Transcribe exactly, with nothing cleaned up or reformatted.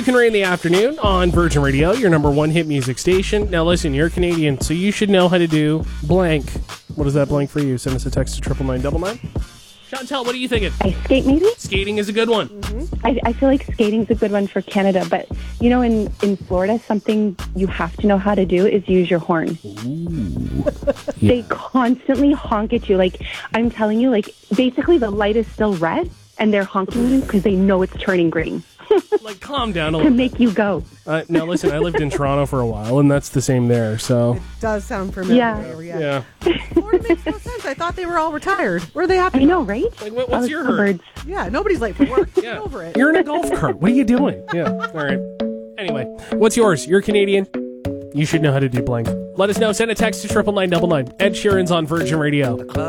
Luke and Ray in the afternoon on Virgin Radio, your number one hit music station. Now listen, you're Canadian, so you should know how to do blank. What is that blank for you? Send us a text to triple nine double nine. Chantel, what are you thinking? Ice skate, maybe? Skating is a good one. Mm-hmm. I, I feel like skating's a good one for Canada, but, you know, in, in Florida, something you have to know how to do is use your horn. Ooh. They Yeah. constantly honk at you. Like, I'm telling you, like, basically the light is still red, and they're honking you because they know it's turning green. Like, calm down a To little make you go. Uh, now, listen, I lived in Toronto for a while, and that's the same there, so... It does sound familiar. Yeah. Yeah. Yeah. Florida makes no sense. I thought they were all retired. Where are they happy? I know, right? Like, what, All what's the your hurt? suburbs. Yeah, nobody's late for work. Get Yeah. over it. You're in a golf cart. What are you doing? Yeah, all right. Anyway, what's yours? You're Canadian. You should know how to do blank. Let us know. Send a text to triple nine double nine. Ed Sheeran's on Virgin Radio.